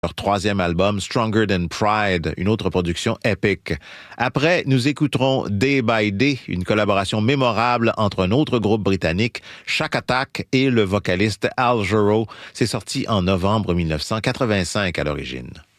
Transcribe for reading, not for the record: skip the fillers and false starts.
leur troisième album, Stronger Than Pride, une autre production épique. Après, nous écouterons Day by Day, une collaboration mémorable entre un autre groupe britannique, Shack Attack, et le vocaliste Al Jarreau. C'est sorti en novembre 1985 à l'origine.